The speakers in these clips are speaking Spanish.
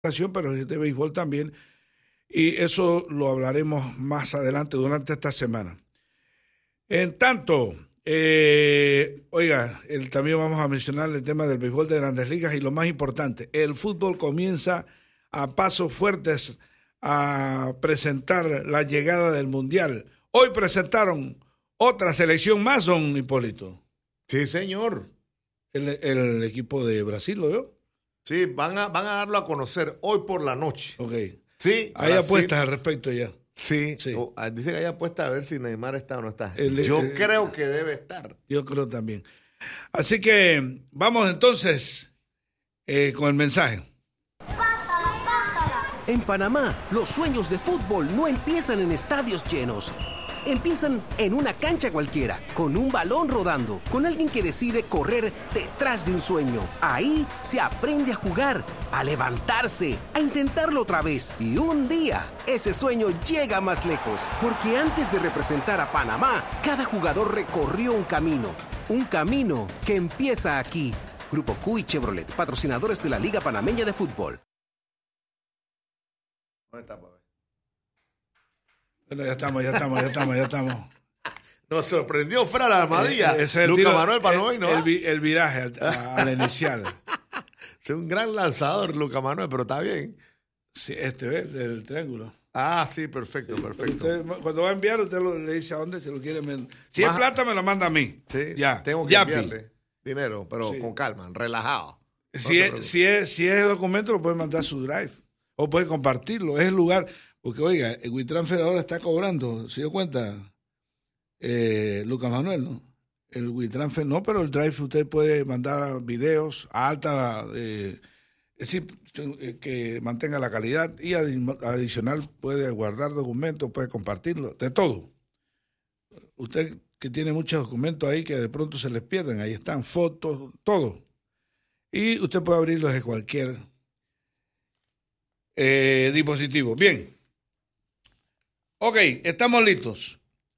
pero es de béisbol también, y eso lo hablaremos más adelante durante esta semana. En tanto, también vamos a mencionar el tema del béisbol de Grandes Ligas y lo más importante, el fútbol comienza a pasos fuertes a presentar la llegada del Mundial. Hoy presentaron otra selección más, don Hipólito. Sí, señor. El equipo de Brasil, ¿lo veo? Sí, van a darlo a conocer hoy por la noche. Ok. Sí. Hay apuestas al respecto ya. Sí. Dice que hay apuestas a ver si Neymar está o no está. Creo que debe estar. Yo creo también. Así que vamos entonces con el mensaje. En Panamá, los sueños de fútbol no empiezan en estadios llenos. Empiezan en una cancha cualquiera, con un balón rodando, con alguien que decide correr detrás de un sueño. Ahí se aprende a jugar, a levantarse, a intentarlo otra vez. Y un día, ese sueño llega más lejos. Porque antes de representar a Panamá, cada jugador recorrió un camino que empieza aquí. Grupo Q y Chevrolet, patrocinadores de la Liga Panameña de Fútbol. ¿Dónde está, papá? Bueno, ya estamos. Nos sorprendió fuera la armadilla. Lucas Manuel Panoy, ¿no? El viraje a la inicial. Es un gran lanzador, Lucas Manuel, pero está bien. Sí, el triángulo. Ah, sí, perfecto. Usted, cuando va a enviar, usted le dice a dónde se lo quiere. Si es plata, me lo manda a mí. Sí, ya. Tengo que enviarle dinero, pero con calma, relajado. Si es documento, lo puede mandar a su drive. O puede compartirlo. Es el lugar. Porque, oiga, el WeTransfer ahora está cobrando, ¿se dio cuenta? Lucas Manuel, ¿no? El WeTransfer no, pero el Drive usted puede mandar videos a alta, es decir, que mantenga la calidad y adicional puede guardar documentos, puede compartirlo, de todo. Usted que tiene muchos documentos ahí que de pronto se les pierden, ahí están fotos, todo. Y usted puede abrirlos de cualquier dispositivo. Bien. Ok, estamos listos.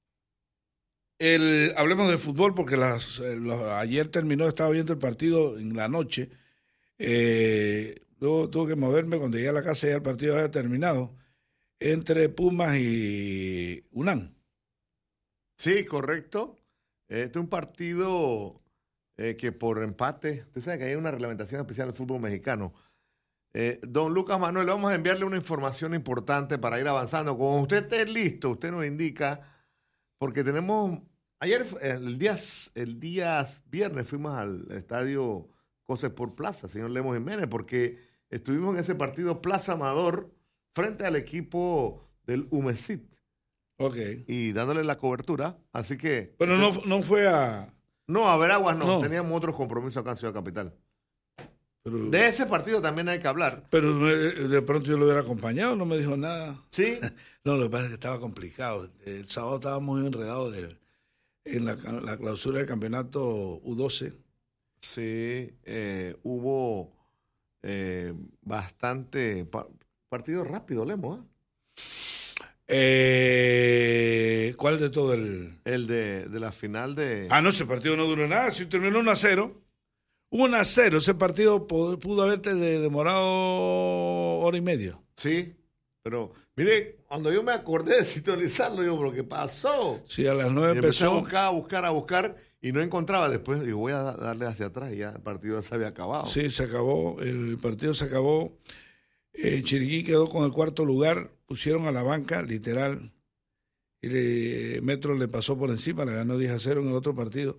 Hablemos de fútbol porque ayer terminó, estaba viendo el partido en la noche. Luego tuve que moverme, cuando llegué a la casa ya el partido había terminado, entre Pumas y UNAM. Sí, correcto. Este es un partido que por empate, usted sabe que hay una reglamentación especial del fútbol mexicano. Don Lucas Manuel, vamos a enviarle una información importante para ir avanzando. Cuando usted esté listo, usted nos indica, porque tenemos, ayer, el día viernes fuimos al estadio Cosa por Plaza, señor Lemos Jiménez, porque estuvimos en ese partido Plaza Amador frente al equipo del UMESIT. Ok. Y dándole la cobertura, así que... Pero no fue a... No, a Veraguas no, teníamos otros compromisos acá en Ciudad Capital. Pero, de ese partido también hay que hablar. Pero de pronto yo lo hubiera acompañado, no me dijo nada. ¿Sí? No, lo que pasa es que estaba complicado. El sábado estaba muy enredado en la clausura del campeonato U12. Sí, hubo bastante partido rápido, Lemo. ¿Cuál de todo? El de la final de... No, ese partido no duró nada, si terminó 1-0. 1-0, ese partido pudo haberte demorado hora y media. Sí, pero mire, cuando yo me acordé de sintonizarlo, yo, ¿pero qué pasó? Sí, a las 9 empezó. Empecé a buscar y no encontraba. Después digo, voy a darle hacia atrás y ya el partido se había acabado. Sí, se acabó, el partido se acabó. Chiriquí quedó con el cuarto lugar, pusieron a la banca, literal. Y Metro le pasó por encima, le ganó 10-0 en el otro partido.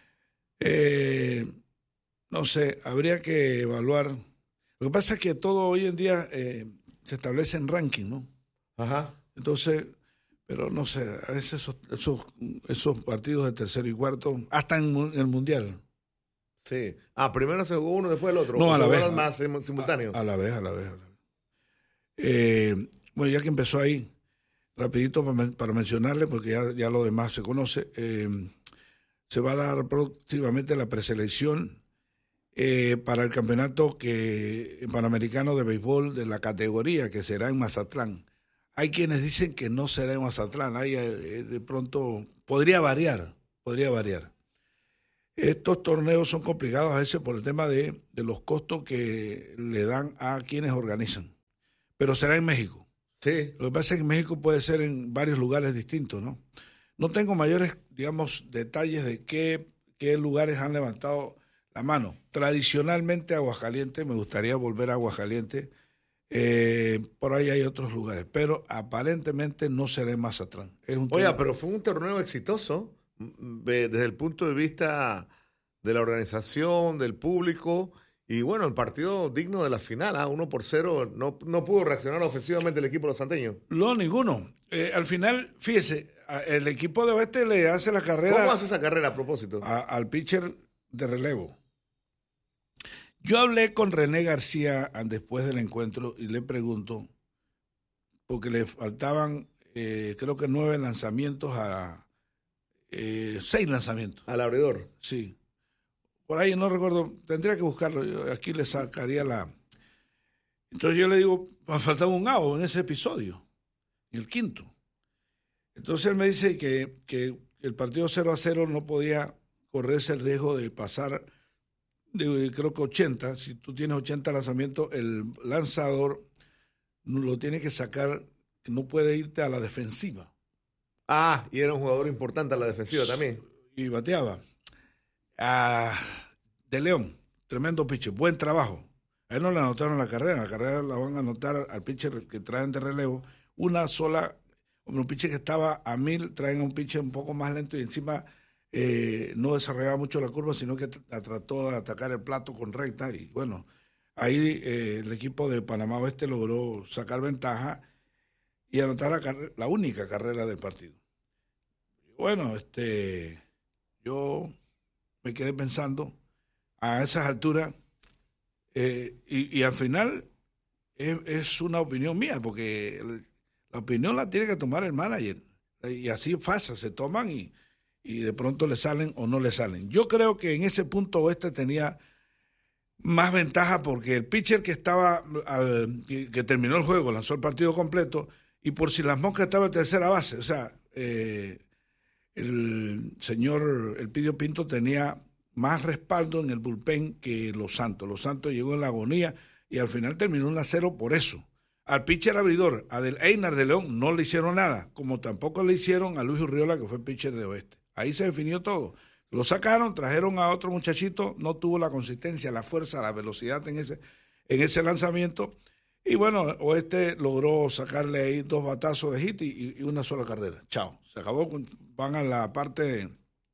No sé, habría que evaluar. Lo que pasa es que todo hoy en día se establece en ranking, ¿no? Ajá. Entonces, pero no sé, a veces esos partidos de tercero y cuarto, hasta en el Mundial. Sí. Primero se jugó uno, después el otro. No, a la vez. Más simultáneo. A la vez. Bueno, ya que empezó ahí, rapidito para mencionarle, porque ya lo demás se conoce, se va a dar próximamente la preselección para el campeonato panamericano de béisbol de la categoría que será en Mazatlán. Hay quienes dicen que no será en Mazatlán, de pronto podría variar. Estos torneos son complicados a veces por el tema de los costos que le dan a quienes organizan. pero será en México. Sí. Lo que pasa es que en México puede ser en varios lugares distintos, ¿no? No tengo mayores, digamos, detalles de qué lugares han levantado la mano. Tradicionalmente Aguascalientes, me gustaría volver a Aguascalientes. Por ahí hay otros lugares, pero aparentemente no será en Mazatlán. Oiga, pero fue un torneo exitoso desde el punto de vista de la organización, del público, y bueno, el partido digno de la final, 1-0, no pudo reaccionar ofensivamente el equipo de los santeños. No, ninguno. Al final, fíjese, el equipo de Oeste le hace la carrera. ¿Cómo hace esa carrera a propósito? Al pitcher de relevo. Yo hablé con René García después del encuentro y le pregunto, porque le faltaban creo que 9 lanzamientos 6 lanzamientos. Al abridor. Sí. Por ahí no recuerdo, tendría que buscarlo, aquí le sacaría la... Entonces yo le digo, me faltaba un out en ese episodio, en el quinto. Entonces él me dice que el partido 0-0 no podía correrse el riesgo de pasar de creo que 80, si tú tienes 80 lanzamientos, el lanzador lo tiene que sacar, no puede irte a la defensiva. Y era un jugador importante a la defensiva también. Y bateaba. De León, tremendo pitcher, buen trabajo. A él no le anotaron la carrera la van a anotar al pitcher que traen de relevo. Una sola, un pitcher que estaba a 1000, traen a un pitcher un poco más lento y encima no desarrollaba mucho la curva, sino que trató de atacar el plato con recta y bueno, ahí el equipo de Panamá Oeste logró sacar ventaja y anotar la única carrera del partido. Bueno, yo me quedé pensando a esas alturas y al final es una opinión mía, porque la opinión la tiene que tomar el manager y así pasa, se toman y de pronto le salen o no le salen. Yo creo que en ese punto Oeste tenía más ventaja porque el pitcher que estaba, que terminó el juego, lanzó el partido completo y por si las moscas estaba en tercera base. O sea, el señor Elpidio Pinto tenía más respaldo en el bullpen que Los Santos. Los Santos llegó en la agonía y al final terminó 1-0 por eso. Al pitcher abridor, a Einar de León, no le hicieron nada, como tampoco le hicieron a Luis Urriola, que fue el pitcher de Oeste. Ahí se definió todo. Lo sacaron, trajeron a otro muchachito, no tuvo la consistencia, la fuerza, la velocidad en ese lanzamiento. Y bueno, Oeste logró sacarle ahí 2 batazos de hit y una sola carrera. Chao. Se acabó. Van a la parte,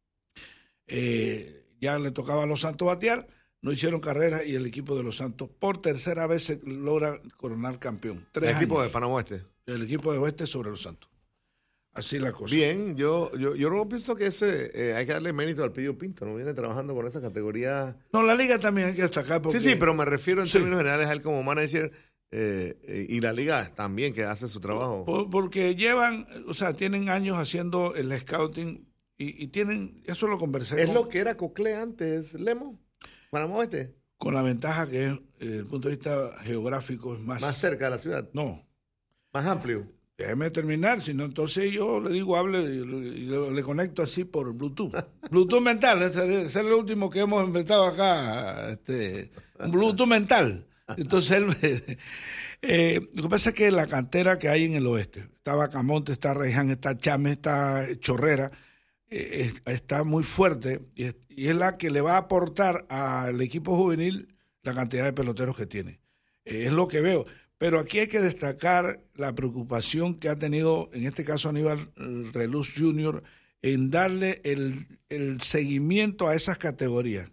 ya le tocaba a Los Santos batear, no hicieron carrera y el equipo de Los Santos por tercera vez se logra coronar campeón. El equipo de Panamá Oeste. El equipo de Oeste sobre Los Santos. Así la cosa. Bien, yo no pienso que hay que darle mérito al Elpidio Pinto, no viene trabajando con esa categoría. No, la liga también hay que destacar porque... Sí, pero me refiero en términos generales a él como manager y la liga también que hace su trabajo. Porque tienen años haciendo el scouting y tienen, eso lo conversé. ¿Es lo que era Cocle antes, Lemo? Panamá Oeste. Con la ventaja que desde el punto de vista geográfico es más cerca de la ciudad. No. Más amplio. Déjeme terminar, si no, entonces yo le digo, hable y le conecto así por Bluetooth. Bluetooth mental, ese es el último que hemos inventado acá, un Bluetooth mental. Entonces, lo que pasa es que la cantera que hay en el Oeste, está Bacamonte, está Reiján, está Chame, está Chorrera, está muy fuerte y es la que le va a aportar al equipo juvenil la cantidad de peloteros que tiene. Es lo que veo. Pero aquí hay que destacar la preocupación que ha tenido, en este caso Aníbal Reluz Jr., en darle el seguimiento a esas categorías,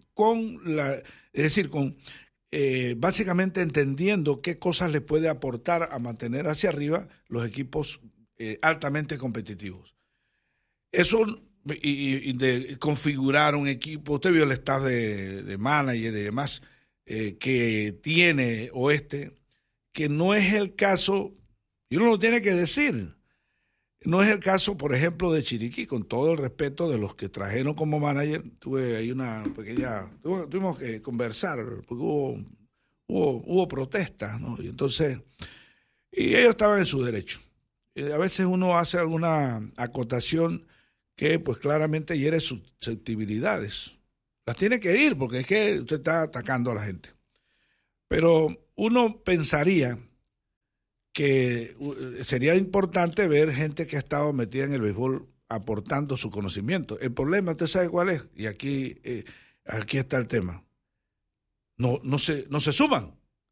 básicamente entendiendo qué cosas le puede aportar a mantener hacia arriba los equipos altamente competitivos. Eso y de configurar un equipo, usted vio el staff de manager y demás que tiene Oeste, que no es el caso, y uno lo tiene que decir, no es el caso, por ejemplo, de Chiriquí, con todo el respeto de los que trajeron como manager. Tuve ahí tuvimos que conversar, porque hubo protestas, ¿no? Y entonces, y ellos estaban en su derecho. A veces uno hace alguna acotación que pues claramente hiere susceptibilidades. Las tiene que ir, porque es que usted está atacando a la gente. Pero uno pensaría que sería importante ver gente que ha estado metida en el béisbol aportando su conocimiento. El problema, ¿usted sabe cuál es? Y aquí está el tema. No se suman.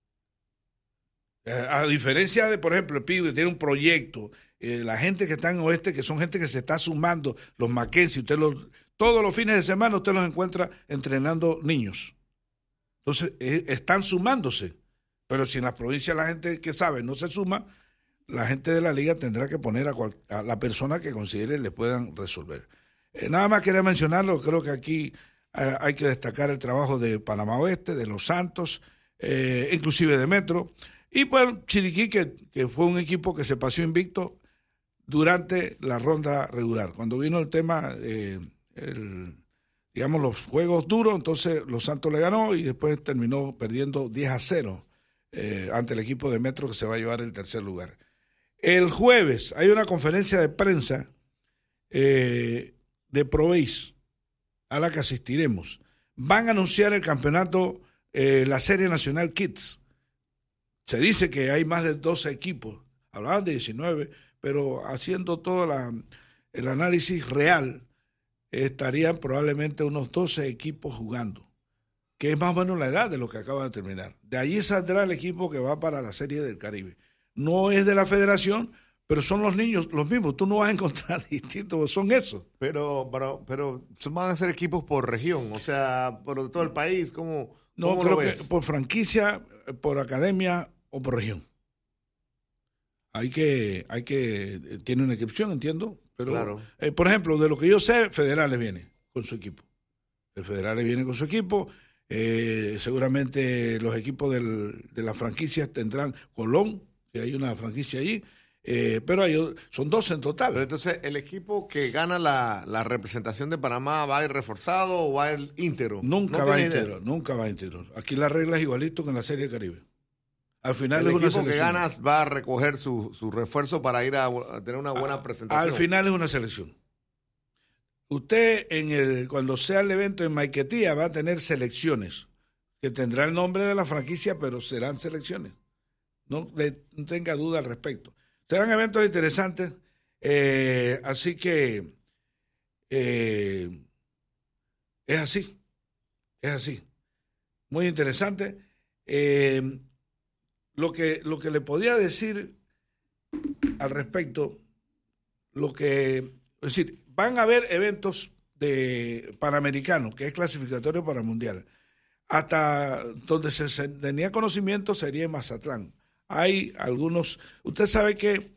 A diferencia de, por ejemplo, el Pido, que tiene un proyecto, la gente que está en Oeste, que son gente que se está sumando, los Mackenzie, todos los fines de semana usted los encuentra entrenando niños. Entonces, están sumándose. Pero si en las provincias la gente que sabe no se suma, la gente de la liga tendrá que poner a la persona que considere le puedan resolver. Nada más quería mencionarlo, creo que aquí hay que destacar el trabajo de Panamá Oeste, de Los Santos, inclusive de Metro, y pues Chiriquí, que fue un equipo que se pasó invicto durante la ronda regular. Cuando vino el tema, digamos, los juegos duros, entonces Los Santos le ganó y después terminó perdiendo 10-0 ante el equipo de Metro, que se va a llevar el tercer lugar. El jueves hay una conferencia de prensa de ProBase a la que asistiremos. Van a anunciar el campeonato, la Serie Nacional Kids. Se dice que hay más de 12 equipos, hablaban de 19, pero haciendo todo el análisis real, estarían probablemente unos 12 equipos jugando, que es más o menos la edad de lo que acaba de terminar. De allí saldrá el equipo que va para la Serie del Caribe. No es de la federación, pero son los niños los mismos. Tú no vas a encontrar distintos, son esos. Pero van a ser equipos por región, o sea, por todo el país. No, creo que por franquicia, por academia o por región. Tiene una inscripción, entiendo. Pero, claro. Por ejemplo, de lo que yo sé, Federales viene con su equipo. El Federales viene con su equipo. Seguramente los equipos de las franquicias tendrán Colón, que hay una franquicia allí, pero son 12 en total. Pero entonces, ¿el equipo que gana la representación de Panamá va a ir reforzado o va a ir íntegro? Nunca va íntegro. Aquí la regla es igualito que en la Serie del Caribe. Al final el es una equipo selección. que gana va a recoger su refuerzo para ir a tener una buena presentación. Al final es una selección. Usted cuando sea el evento en Maiquetía va a tener selecciones que tendrá el nombre de la franquicia, pero serán selecciones. No tenga duda al respecto. Serán eventos interesantes, así que es así. Muy interesante. Lo que le podía decir al respecto, es decir, van a haber eventos de Panamericanos, que es clasificatorio para el Mundial. Hasta donde se tenía conocimiento sería en Mazatlán. Hay algunos, usted sabe que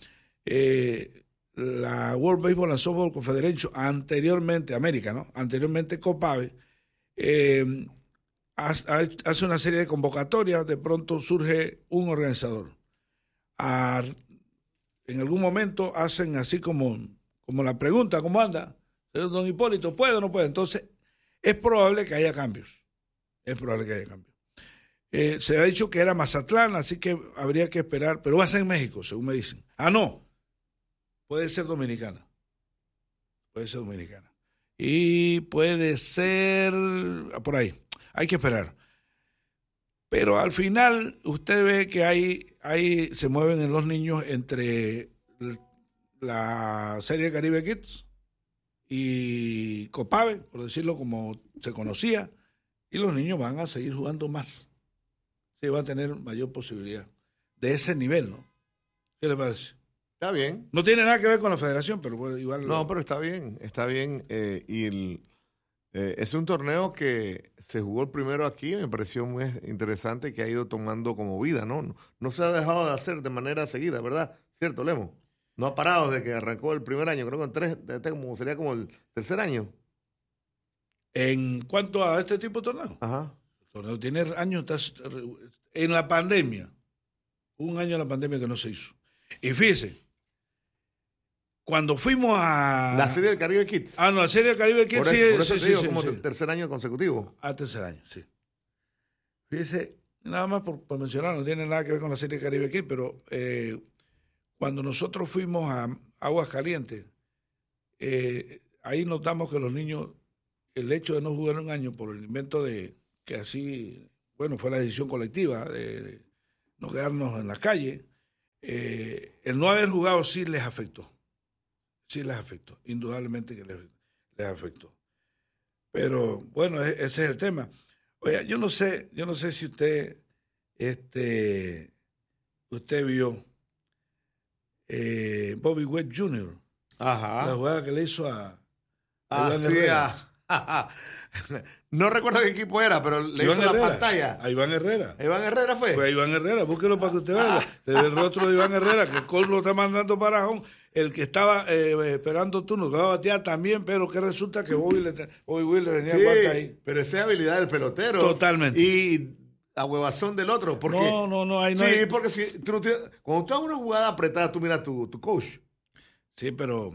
la World Baseball and Softball Confederation, anteriormente COPABE, hace una serie de convocatorias, de pronto surge un organizador. En algún momento hacen así como la pregunta, ¿cómo anda? Don Hipólito, ¿puede o no puede? Entonces, es probable que haya cambios. Se ha dicho que era Mazatlán, así que habría que esperar, pero va a ser en México, según me dicen. No, puede ser dominicana. Y puede ser por ahí. Hay que esperar. Pero al final usted ve que ahí se mueven en los niños entre la Serie Caribe Kids y COPABE, por decirlo como se conocía, y los niños van a seguir jugando más. Sí, van a tener mayor posibilidad de ese nivel, ¿no? ¿Qué le parece? Está bien. No tiene nada que ver con la federación, pero bueno, igual... No, pero está bien. Es un torneo que se jugó el primero aquí, me pareció muy interesante, que ha ido tomando como vida, ¿no? No se ha dejado de hacer de manera seguida, ¿verdad? ¿Cierto, Lemo? No ha parado desde que arrancó el primer año, creo que sería como el tercer año. En cuanto a este tipo de torneo, ajá, el torneo tiene años, en la pandemia, un año en la pandemia que no se hizo. Y fíjese, cuando fuimos a... La Serie del Caribe Kids. No, la Serie del Caribe Kids por eso te digo, como tercer año consecutivo. Tercer año, sí. Fíjese, nada más por mencionar, no tiene nada que ver con la Serie del Caribe Kids, pero cuando nosotros fuimos a Aguascalientes, ahí notamos que los niños, el hecho de no jugar un año por el invento de que así, bueno, fue la decisión colectiva de no quedarnos en la calle, el no haber jugado sí les afectó. Sí les afectó, indudablemente que les afectó. Pero bueno, ese es el tema. Oye, yo no sé si usted vio Bobby Webb Jr., la jugada que le hizo a Iván Herrera. No recuerdo qué equipo era, pero le hizo la pantalla. A Iván Herrera. ¿A Iván Herrera fue? Fue a Iván Herrera, búsquelo para que usted vea. Se ve el rostro de Iván Herrera, que el coach lo está mandando para home. El que estaba esperando turno, que va a batear también, pero que resulta que Bobby Will le tenía guanta ahí. Pero esa es habilidad del pelotero. Totalmente. Y a huevazón del otro. Porque, no, ahí no sí, hay... porque cuando tú hagas una jugada apretada, tú miras tu coach. Sí, pero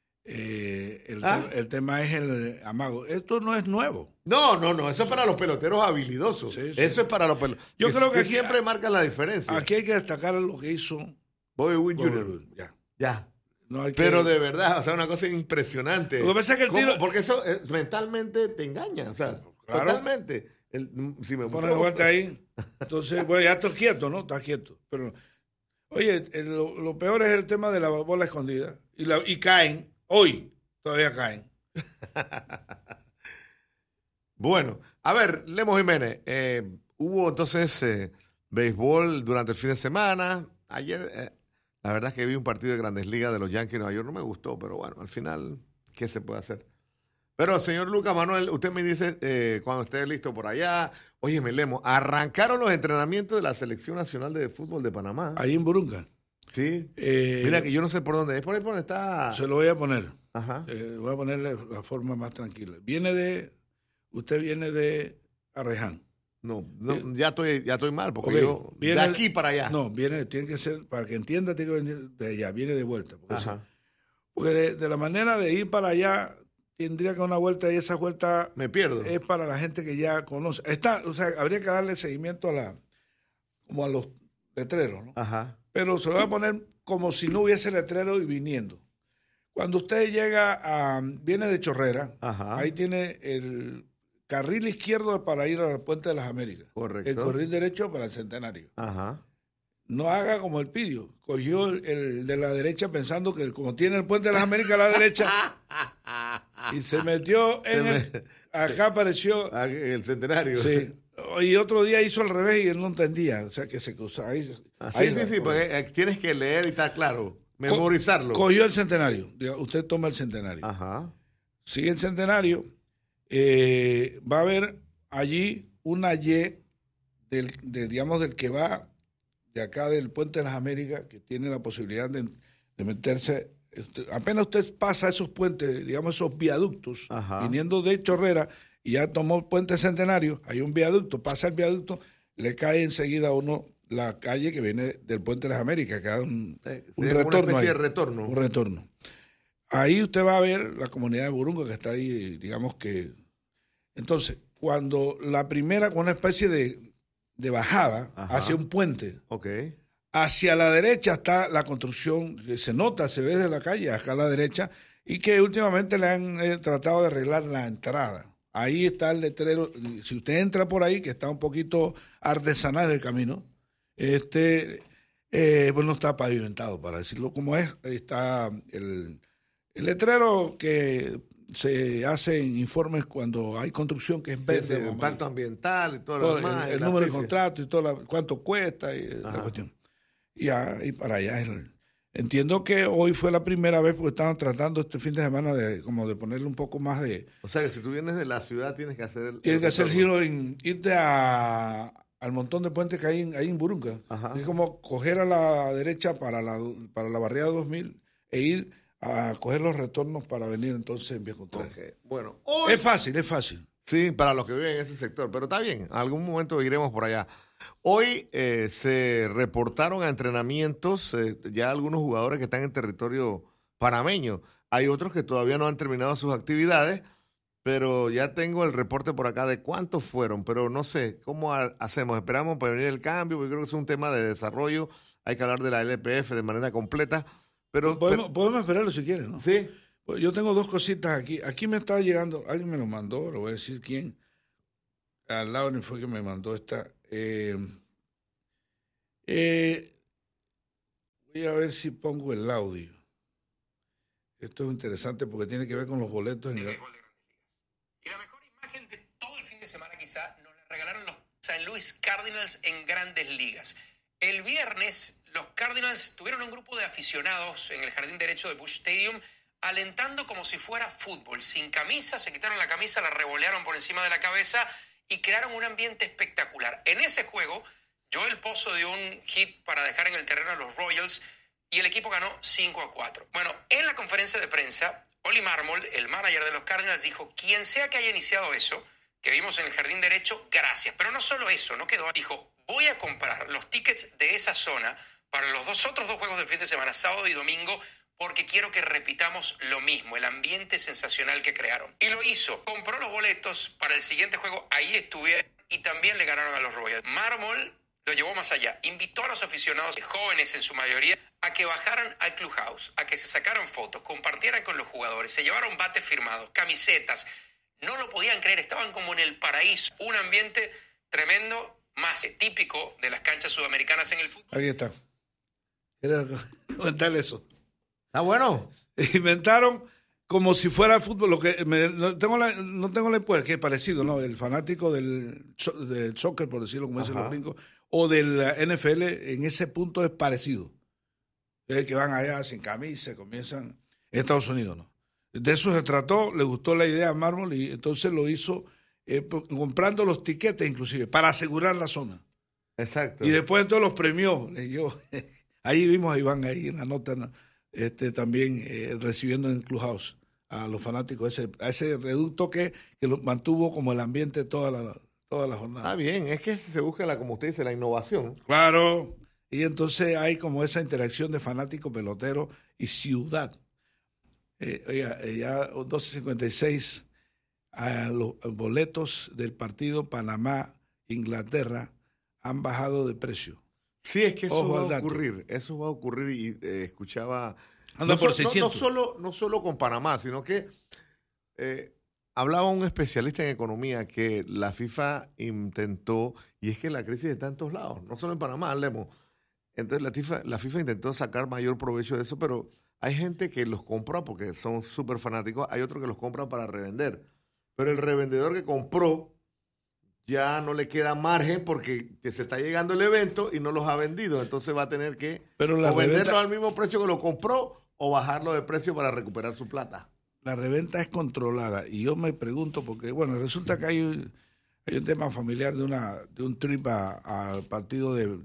el tema es el amago. Esto no es nuevo. No, eso es para los peloteros habilidosos. Sí. Eso es para los peloteros. Yo creo que aquí, siempre marca la diferencia. Aquí hay que destacar lo que hizo Bobby Witt Jr. Ya. No hay pero de verdad, o sea, una cosa impresionante. Lo que pasa es que el tiro... Porque eso mentalmente te engaña, o sea, claro. Totalmente. Si me pones guante ahí, entonces, bueno, ya estás quieto, ¿no? Estás quieto. Pero, oye, lo peor es el tema de la bola escondida. Y caen, hoy todavía caen. Bueno, a ver, Lemos Jiménez, hubo entonces béisbol durante el fin de semana. Ayer, la verdad es que vi un partido de Grandes Ligas de los Yankees de Nueva York, no me gustó, pero bueno, al final, ¿qué se puede hacer? Pero, señor Lucas Manuel, usted me dice cuando esté listo por allá. Oye, Lemos, arrancaron los entrenamientos de la Selección Nacional de Fútbol de Panamá. Ahí en Burunga. Sí. Mira que yo no sé por dónde. ¿Es por ahí por donde está? Se lo voy a poner. Ajá. Voy a ponerle la forma más tranquila. Usted viene de Arreján. No, ya estoy mal, porque yo de aquí para allá. No, tiene que ser, para que entienda, tiene que venir de allá, viene de vuelta. Porque de la manera de ir para allá, tendría que dar una vuelta y esa vuelta me pierdo. Es para la gente que ya conoce. Habría que darle seguimiento como a los letreros, ¿no? Ajá. Pero se lo voy a poner como si no hubiese letrero y viniendo. Cuando usted viene de Chorrera, ajá, ahí tiene el carril izquierdo para ir al Puente de las Américas. Correcto. El carril derecho para el Centenario. Ajá. No haga como el Pidio. Cogió el de la derecha pensando que como tiene el Puente de las Américas a la derecha y se metió acá apareció el Centenario. Sí. Y otro día hizo al revés y él no entendía. O sea, que se cruzaba ahí. Sí, porque tienes que leer y estar claro. Memorizarlo. Cogió el Centenario. Usted toma el Centenario. Ajá. Sigue el Centenario. Va a haber allí una Y del que va de acá del Puente de las Américas, que tiene la posibilidad de meterse. Apenas usted pasa esos puentes, digamos esos viaductos, ajá, viniendo de Chorrera, y ya tomó el Puente Centenario, hay un viaducto, pasa el viaducto, le cae enseguida a uno la calle que viene del Puente de las Américas, que da un retorno. Una especie de retorno. Un retorno. Ahí usted va a ver la comunidad de Burunga que está ahí, digamos que... Entonces, cuando la primera, con una especie de bajada, ajá, hacia un puente, okay, hacia la derecha está la construcción, se nota, se ve desde la calle, acá a la derecha, y que últimamente le han tratado de arreglar la entrada. Ahí está el letrero, si usted entra por ahí, que está un poquito artesanal el camino, pues no está pavimentado, para decirlo como es. Está el letrero que se hacen informes cuando hay construcción, que es verde. El impacto ambiental y todo lo demás. El número de contrato y todo, cuánto cuesta y la cuestión. Y para allá entiendo que hoy fue la primera vez porque estaban tratando este fin de semana de ponerle un poco más de... O sea, que si tú vienes de la ciudad tienes que hacer el giro irte al montón de puentes que hay ahí en Burunga. Ajá. Es como coger a la derecha para la barriada 2000 e ir a coger los retornos para venir entonces en Viejo Contreras. Okay. Bueno, hoy... Es fácil. Sí, para los que viven en ese sector, pero está bien, en algún momento iremos por allá. Hoy se reportaron a entrenamientos ya algunos jugadores que están en territorio panameño. Hay otros que todavía no han terminado sus actividades, pero ya tengo el reporte por acá de cuántos fueron, pero no sé, ¿cómo hacemos? ¿Esperamos para venir el cambio? Porque creo que es un tema de desarrollo, hay que hablar de la LPF de manera completa. Pero podemos esperarlo si quieren, ¿no? Sí. Yo tengo dos cositas aquí. Aquí me está llegando, alguien me lo mandó, le voy a decir quién. Al lado ni fue que me mandó esta. Voy a ver si pongo el audio. Esto es interesante porque tiene que ver con los boletos. Y la mejor imagen de todo el fin de semana quizá nos la regalaron los St. Louis Cardinals en Grandes Ligas. El viernes los Cardinals tuvieron un grupo de aficionados en el jardín derecho de Busch Stadium alentando como si fuera fútbol. Sin camisa, se quitaron la camisa, la revolearon por encima de la cabeza y crearon un ambiente espectacular. En ese juego, Joel Pozo dio un hit para dejar en el terreno a los Royals y el equipo ganó 5-4. Bueno, en la conferencia de prensa, Oli Marmol, el manager de los Cardinals, dijo: quien sea que haya iniciado eso, que vimos en el jardín derecho, gracias. Pero no solo eso, no quedó. Dijo: voy a comprar los tickets de esa zona para los otros dos juegos del fin de semana, sábado y domingo, porque quiero que repitamos lo mismo, el ambiente sensacional que crearon. Y lo hizo. Compró los boletos para el siguiente juego, ahí estuvieron y también le ganaron a los Royals. Marmol lo llevó más allá. Invitó a los aficionados, jóvenes en su mayoría, a que bajaran al clubhouse, a que se sacaran fotos, compartieran con los jugadores, se llevaron bates firmados, camisetas. No lo podían creer, estaban como en el paraíso. Un ambiente tremendo, más típico de las canchas sudamericanas en el fútbol. Ahí está. Era comentar eso. ¿Está bueno? Inventaron como si fuera fútbol. Lo que no tengo la pues, que es parecido, ¿no? El fanático del soccer, por decirlo como dicen los gringos, o del NFL, en ese punto es parecido. Es que van allá sin camisa, comienzan en Estados Unidos, ¿no? De eso se trató, le gustó la idea a Marmol y entonces lo hizo comprando los tiquetes inclusive para asegurar la zona. Exacto. Y después entonces los premió. Ahí vimos a Iván ahí en la nota, ¿no? También recibiendo en el Clubhouse a los fanáticos, a ese reducto que lo mantuvo como el ambiente toda la jornada. Ah, bien, es que se busca, como usted dice, la innovación. Claro, y entonces hay como esa interacción de fanático, pelotero y ciudad. Ya 12:56, los boletos del partido Panamá-Inglaterra han bajado de precio. Sí, es que eso va a ocurrir y escuchaba... Anda por 600. No solo con Panamá, sino que hablaba un especialista en economía que la FIFA intentó, y es que la crisis está en todos lados, no solo en Panamá, hablemos. Entonces la FIFA intentó sacar mayor provecho de eso, pero hay gente que los compra porque son súper fanáticos, hay otros que los compran para revender. Pero el revendedor que compró ya no le queda margen porque se está llegando el evento y no los ha vendido. Entonces va a tener que venderlo al mismo precio que lo compró o bajarlo de precio para recuperar su plata. La reventa es controlada y yo me pregunto porque, bueno, resulta que hay un tema familiar de un trip al partido de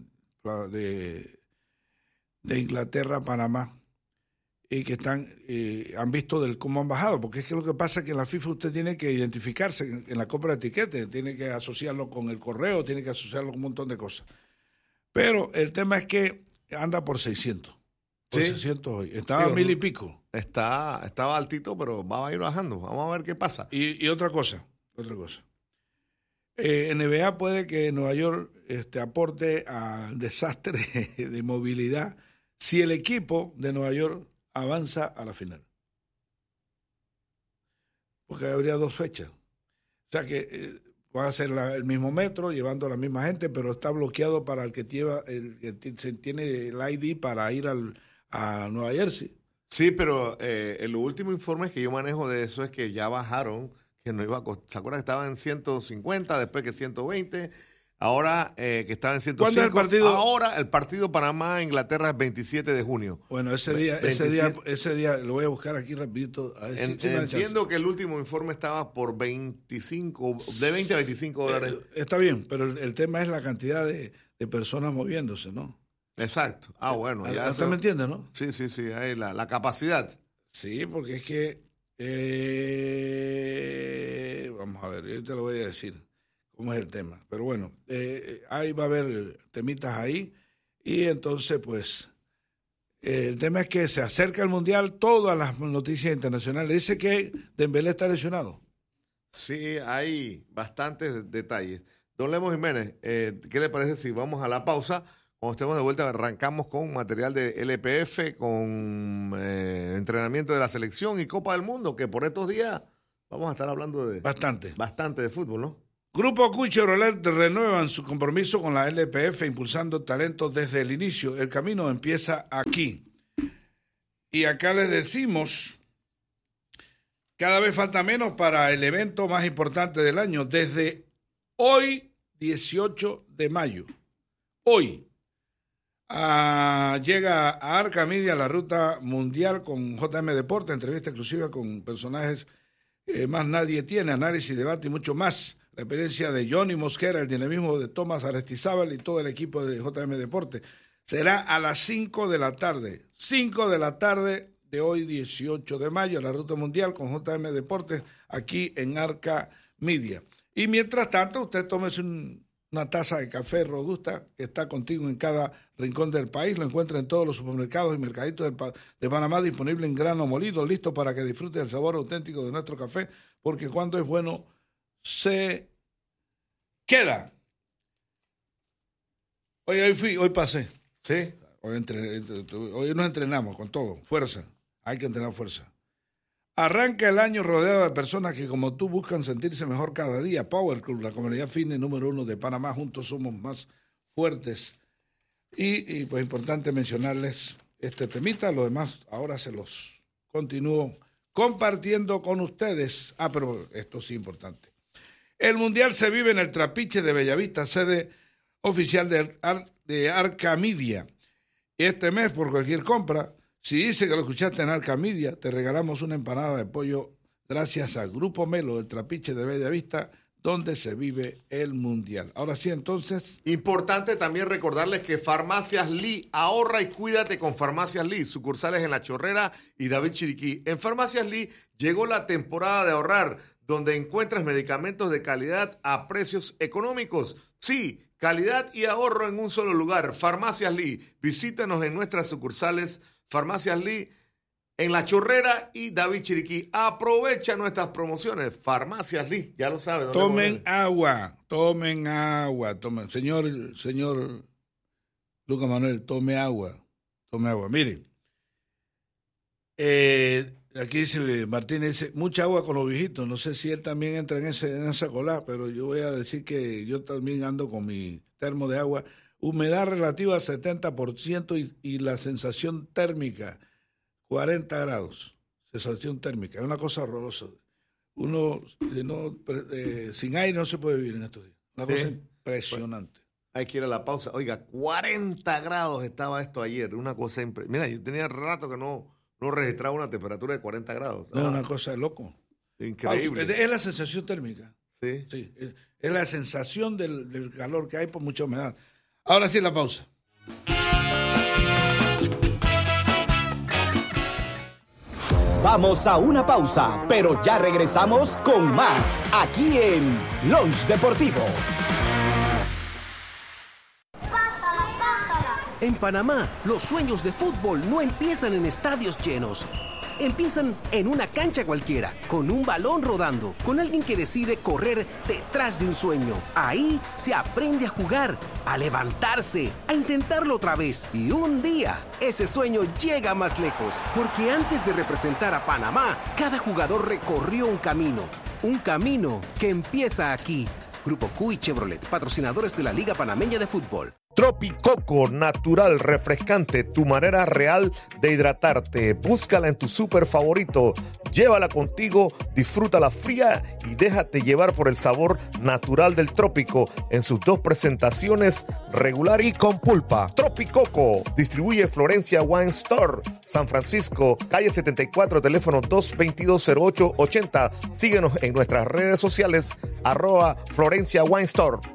Inglaterra a Panamá y que han visto cómo han bajado, porque es que lo que pasa es que en la FIFA usted tiene que identificarse en la compra de etiquetes, tiene que asociarlo con el correo, tiene que asociarlo con un montón de cosas. Pero el tema es que anda por 600. Por 600 hoy. Estaba a 1000 y pico. Estaba altito, pero va a ir bajando. Vamos a ver qué pasa. Y otra cosa. NBA puede que Nueva York aporte al desastre de movilidad si el equipo de Nueva York avanza a la final. Porque habría 2 fechas. O sea que van a ser el mismo metro, llevando a la misma gente, pero está bloqueado para el que tiene el ID para ir a Nueva Jersey. Sí, pero el último informe que yo manejo de eso es que ya bajaron, que no iba a costar. ¿Se acuerdan que estaban en 150, después que 120? Ahora que estaba en 105. ¿Cuándo es el partido? Ahora el partido Panamá-Inglaterra es 27 de junio. Bueno, ese día lo voy a buscar aquí rapidito. Entiendo que el último informe estaba por 25, de 20 a 25 dólares. Está bien, pero el tema es la cantidad de personas moviéndose, ¿no? Exacto. Bueno. Ya ¿Usted me entiende, no? Sí, ahí la capacidad. Sí, porque es que... vamos a ver, yo te lo voy a decir cómo es el tema. Pero bueno, ahí va a haber temitas ahí. Y entonces, pues, el tema es que se acerca el Mundial, todas las noticias internacionales. Dice que Dembélé está lesionado. Sí, hay bastantes detalles. Don Lemos Jiménez, ¿qué le parece si vamos a la pausa? Cuando estemos de vuelta arrancamos con material de LPF, con entrenamiento de la selección y Copa del Mundo, que por estos días vamos a estar hablando de... Bastante de fútbol, ¿no? Grupo Cuy Chevrolet renuevan su compromiso con la LPF, impulsando talento desde el inicio. El camino empieza aquí. Y acá les decimos, cada vez falta menos para el evento más importante del año. Desde hoy, 18 de mayo, hoy, llega a Arca Media la ruta mundial con JM Deporte, entrevista exclusiva con personajes más nadie tiene, análisis, debate y mucho más. La experiencia de Johnny Mosquera, el dinamismo de Tomás Aristizábal y todo el equipo de JM Deporte. Será a las 5 de la tarde. 5 de la tarde de hoy, 18 de mayo, la ruta mundial con JM Deportes aquí en Arca Media. Y mientras tanto, usted tómese una taza de café Robusta que está contigo en cada rincón del país. Lo encuentra en todos los supermercados y mercaditos de Panamá, disponible en grano molido, listo para que disfrute del sabor auténtico de nuestro café, porque cuando es bueno, se queda. Hoy pasé. Sí. Hoy nos entrenamos con todo, fuerza. Hay que entrenar fuerza. Arranca el año rodeado de personas que como tú buscan sentirse mejor cada día. Power Club, la comunidad fitness número 1 de Panamá. Juntos somos más fuertes. Y pues importante mencionarles este temita. Lo demás ahora se los continúo compartiendo con ustedes. Pero esto sí es importante. El Mundial se vive en el Trapiche de Bellavista, sede oficial de Arca Media. Este mes, por cualquier compra, si dice que lo escuchaste en Arca Media, te regalamos una empanada de pollo gracias a Grupo Melo del Trapiche de Bellavista, donde se vive el Mundial. Ahora sí, entonces. Importante también recordarles que Farmacias Lee, ahorra y cuídate con Farmacias Lee, sucursales en La Chorrera y David Chiriquí. En Farmacias Lee llegó la temporada de ahorrar, donde encuentras medicamentos de calidad a precios económicos. Sí, calidad y ahorro en un solo lugar. Farmacias Lee. Visítanos en nuestras sucursales Farmacias Lee en La Chorrera y David Chiriquí. Aprovecha nuestras promociones. Farmacias Lee, ya lo saben. Tomen agua. Señor Lucas Manuel, tome agua. Miren, aquí dice Martínez, dice, mucha agua con los viejitos. No sé si él también entra en esa cola, pero yo voy a decir que yo también ando con mi termo de agua. Humedad relativa 70% y la sensación térmica 40 grados. Sensación térmica, es una cosa horrorosa. Uno sin aire no se puede vivir en estos días. Una cosa impresionante. Hay que ir a la pausa. Oiga, 40 grados estaba esto ayer. Una cosa impresionante. Mira, yo tenía rato que no registraba una temperatura de 40 grados. No, una cosa de loco. Increíble. Es la sensación térmica. Sí. Es la sensación del calor que hay por mucha humedad. Ahora sí, la pausa. Vamos a una pausa, pero ya regresamos con más aquí en Lunch Deportivo. En Panamá, los sueños de fútbol no empiezan en estadios llenos. Empiezan en una cancha cualquiera, con un balón rodando, con alguien que decide correr detrás de un sueño. Ahí se aprende a jugar, a levantarse, a intentarlo otra vez. Y un día, ese sueño llega más lejos. Porque antes de representar a Panamá, cada jugador recorrió un camino. Un camino que empieza aquí. Grupo Cuy Chevrolet, patrocinadores de la Liga Panameña de Fútbol. Tropicoco, natural, refrescante, tu manera real de hidratarte. Búscala en tu súper favorito, llévala contigo, disfrútala fría y déjate llevar por el sabor natural del trópico en sus dos presentaciones, regular y con pulpa. Tropicoco, distribuye Florencia Wine Store, San Francisco, calle 74, teléfono 222-0880. Síguenos en nuestras redes sociales, @Florencia Wine Store.